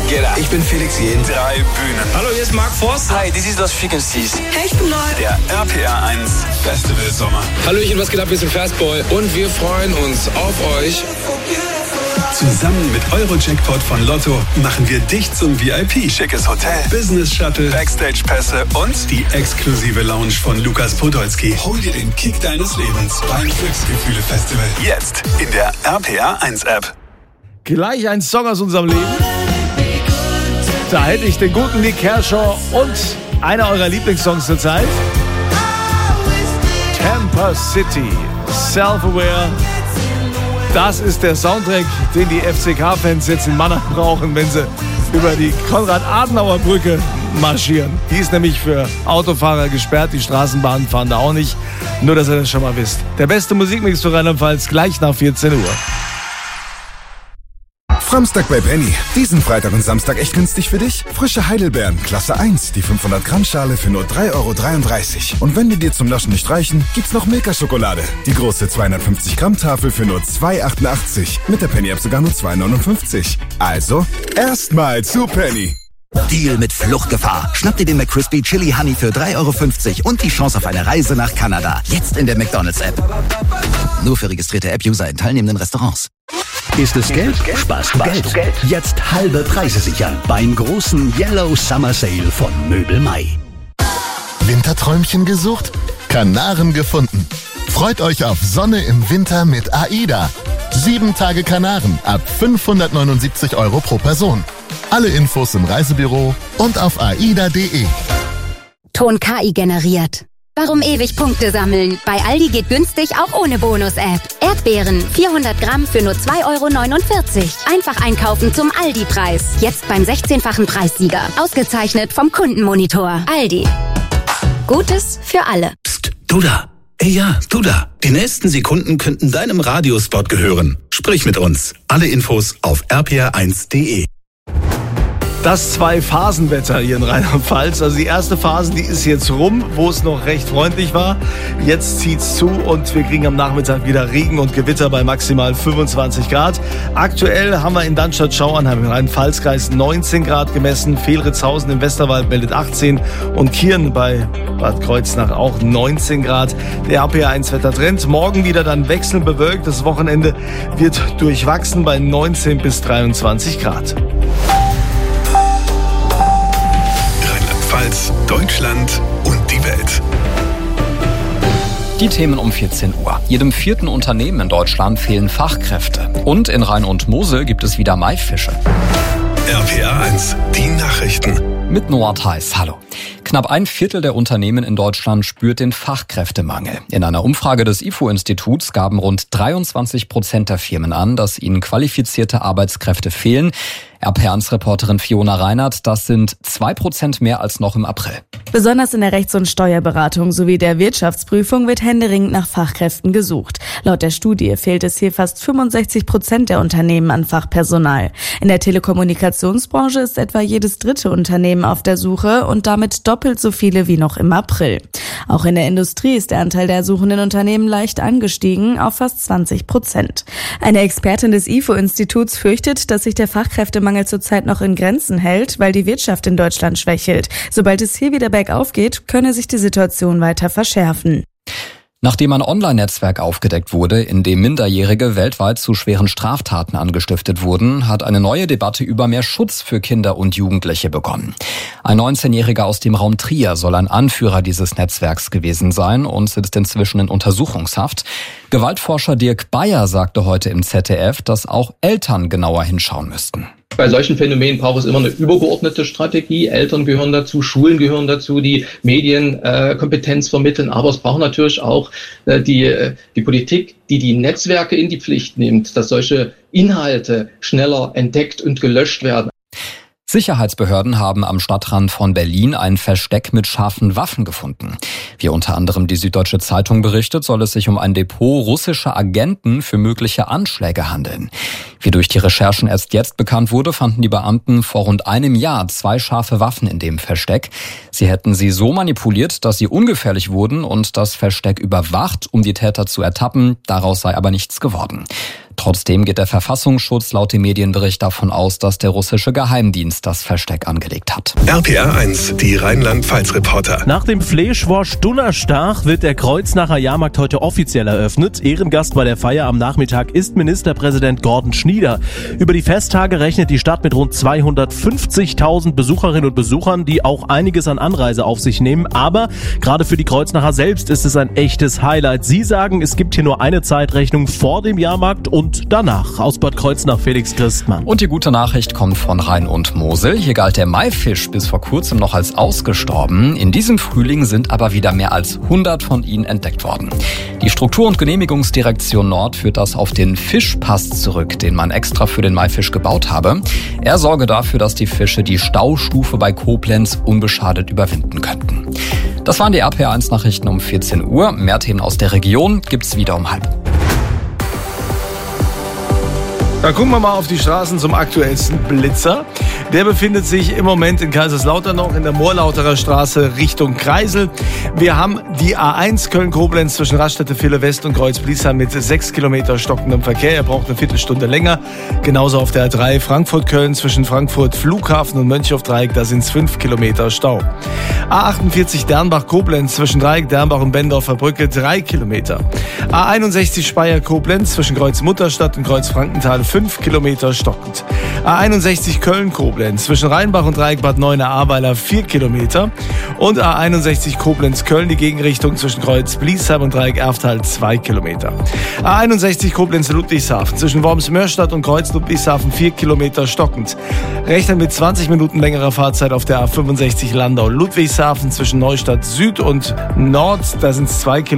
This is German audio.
Get Up. Ich bin Felix Jähn. 3 Bühnen. Hallo, hier ist Mark Forster. Hi, this is Los Frequencies. Hey, ich bin neu. Der RPR 1 Festival Sommer. Hallöchen, was geht ab? Wir sind Fastboy und wir freuen uns auf euch. Zusammen mit Eurojackpot von Lotto machen wir dich zum VIP. Schickes Hotel, Business Shuttle, Backstage-Pässe und die exklusive Lounge von Lukas Podolski. Hol dir den Kick deines Lebens beim Glücksgefühle Festival. jetzt in der RPR 1 App. Gleich ein Song aus unserem Leben. Da hätte ich den guten Nick Kershaw und einer eurer Lieblingssongs zur Zeit. Tampa City, Self-Aware. Das ist der Soundtrack, den die FCK-Fans jetzt in Mannheim brauchen, wenn sie über die Konrad-Adenauer-Brücke marschieren. Die ist nämlich für Autofahrer gesperrt, die Straßenbahnen fahren da auch nicht. Nur, dass ihr das schon mal wisst. Der beste Musikmix für Rheinland-Pfalz gleich nach 14 Uhr. Framstag bei Penny. Diesen Freitag und Samstag echt günstig für dich? Frische Heidelbeeren, Klasse 1, die 500 Gramm Schale für nur 3,33 €. Und wenn die dir zum Naschen nicht reichen, gibt's noch Milka-Schokolade. Die große 250 Gramm Tafel für nur 2,88. Mit der Penny-App sogar nur 2,59. Also, erstmal zu Penny. Deal mit Fluchtgefahr. Schnapp dir den McCrispy Chili Honey für 3,50 € und die Chance auf eine Reise nach Kanada. Jetzt in der McDonald's-App. Nur für registrierte App-User in teilnehmenden Restaurants. Ist es Geld? Sparst du Geld. Jetzt halbe Preise sichern beim großen Yellow Summer Sale von Möbel Mai. Winterträumchen gesucht? Kanaren gefunden. Freut euch auf Sonne im Winter mit AIDA. 7 Tage Kanaren ab 579 € pro Person. Alle Infos im Reisebüro und auf aida.de. Ton KI generiert. Warum ewig Punkte sammeln? Bei Aldi geht günstig auch ohne Bonus-App. Erdbeeren, 400 Gramm für nur 2,49 €. Einfach einkaufen zum Aldi-Preis. Jetzt beim 16-fachen Preissieger. Ausgezeichnet vom Kundenmonitor. Aldi. Gutes für alle. Psst, du da. Ey, ja, du da. Die nächsten Sekunden könnten deinem Radiospot gehören. Sprich mit uns. Alle Infos auf rpr1.de. Das Zwei-Phasen-Wetter hier in Rheinland-Pfalz. Also die erste Phase, die ist jetzt rum, wo es noch recht freundlich war. Jetzt zieht's zu und wir kriegen am Nachmittag wieder Regen und Gewitter bei maximal 25 Grad. Aktuell haben wir in Darmstadt-Schauernheim im Rhein-Pfalz-Kreis 19 Grad gemessen. Fehlritzhausen im Westerwald meldet 18 und Kirn bei Bad Kreuznach auch 19 Grad. Der RPR1-Wettertrend. Morgen wieder dann wechselnd bewölkt. Das Wochenende wird durchwachsen bei 19 bis 23 Grad. Rheinland-Pfalz, Deutschland und die Welt. Die Themen um 14 Uhr. Jedem 4. Unternehmen in Deutschland fehlen Fachkräfte. Und in Rhein und Mosel gibt es wieder Maifische. RPR 1, die Nachrichten. Mit Noah Theis, hallo. Knapp 1/4 der Unternehmen in Deutschland spürt den Fachkräftemangel. In einer Umfrage des IFO-Instituts gaben rund 23% der Firmen an, dass ihnen qualifizierte Arbeitskräfte fehlen. RPR1-Reporterin Fiona Reinhardt, das sind 2% mehr als noch im April. Besonders in der Rechts- und Steuerberatung sowie der Wirtschaftsprüfung wird händeringend nach Fachkräften gesucht. Laut der Studie fehlt es hier fast 65% der Unternehmen an Fachpersonal. In der Telekommunikationsbranche ist etwa jedes 3. Unternehmen auf der Suche und damit doppelt so viele wie noch im April. Auch in der Industrie ist der Anteil der suchenden Unternehmen leicht angestiegen auf fast 20%. Eine Expertin des IFO-Instituts fürchtet, dass sich der Fachkräftemangel zurzeit noch in Grenzen hält, weil die Wirtschaft in Deutschland schwächelt. Sobald es hier wieder bergauf geht, könne sich die Situation weiter verschärfen. Nachdem ein Online-Netzwerk aufgedeckt wurde, in dem Minderjährige weltweit zu schweren Straftaten angestiftet wurden, hat eine neue Debatte über mehr Schutz für Kinder und Jugendliche begonnen. Ein 19-Jähriger aus dem Raum Trier soll ein Anführer dieses Netzwerks gewesen sein und sitzt inzwischen in Untersuchungshaft. Gewaltforscher Dirk Bayer sagte heute im ZDF, dass auch Eltern genauer hinschauen müssten. Bei solchen Phänomenen braucht es immer eine übergeordnete Strategie. Eltern gehören dazu, Schulen gehören dazu, die Medien Kompetenz vermitteln. Aber es braucht natürlich auch die Politik, die die Netzwerke in die Pflicht nimmt, dass solche Inhalte schneller entdeckt und gelöscht werden. Sicherheitsbehörden haben am Stadtrand von Berlin ein Versteck mit scharfen Waffen gefunden. Wie unter anderem die Süddeutsche Zeitung berichtet, soll es sich um ein Depot russischer Agenten für mögliche Anschläge handeln. Wie durch die Recherchen erst jetzt bekannt wurde, fanden die Beamten vor rund einem Jahr 2 scharfe Waffen in dem Versteck. Sie hätten sie so manipuliert, dass sie ungefährlich wurden und das Versteck überwacht, um die Täter zu ertappen. Daraus sei aber nichts geworden. Trotzdem geht der Verfassungsschutz laut dem Medienbericht davon aus, dass der russische Geheimdienst das Versteck angelegt hat. RPA 1, die Rheinland-Pfalz-Reporter. Nach dem Fleischwurst Donnerstag wird der Kreuznacher Jahrmarkt heute offiziell eröffnet. Ehrengast bei der Feier am Nachmittag ist Ministerpräsident Gordon Schnieder. Über die Festtage rechnet die Stadt mit rund 250.000 Besucherinnen und Besuchern, die auch einiges an Anreise auf sich nehmen. Aber gerade für die Kreuznacher selbst ist es ein echtes Highlight. Sie sagen, es gibt hier nur eine Zeitrechnung vor dem Jahrmarkt und danach. Aus Bad Kreuznach, Felix Christmann. Und die gute Nachricht kommt von Rhein und Mosel. Hier galt der Maifisch bis vor kurzem noch als ausgestorben. In diesem Frühling sind aber wieder mehr als 100 von ihnen entdeckt worden. Die Struktur- und Genehmigungsdirektion Nord führt das auf den Fischpass zurück, den man extra für den Maifisch gebaut habe. Er sorge dafür, dass die Fische die Staustufe bei Koblenz unbeschadet überwinden könnten. Das waren die RPA 1 Nachrichten um 14 Uhr. Mehr Themen aus der Region gibt's wieder um 12:30. Dann gucken wir mal auf die Straßen zum aktuellsten Blitzer. Der befindet sich im Moment in Kaiserslautern noch in der Moorlauterer Straße Richtung Kreisel. Wir haben die A1 Köln-Koblenz zwischen Raststätte-Ville West und Kreuz-Bliesheim mit 6 Kilometer stockendem Verkehr. Er braucht eine Viertelstunde länger. Genauso auf der A3 Frankfurt-Köln zwischen Frankfurt Flughafen und Mönchhoff-Dreieck, da sind es 5 Kilometer Stau. A48 Dernbach-Koblenz zwischen Dreieck, Dernbach und Bendorfer Brücke 3 Kilometer. A61 Speyer-Koblenz zwischen Kreuz-Mutterstadt und Kreuz-Frankenthal 5 Kilometer stockend. A61 Köln-Koblenz zwischen Rheinbach und Dreieck Bad Neuenahr-Ahrweiler 4 Kilometer. Und A61 Koblenz-Köln die Gegenrichtung zwischen Kreuz-Bliesheim und Dreieck Erftal 2 Kilometer. A61 Koblenz-Ludwigshafen zwischen Worms-Mörstadt und Kreuz-Ludwigshafen 4 Kilometer stockend. Rechnen mit 20 Minuten längerer Fahrzeit auf der A65 Landau-Ludwigshafen zwischen Neustadt Süd und Nord, da sind es 2 Kilometer.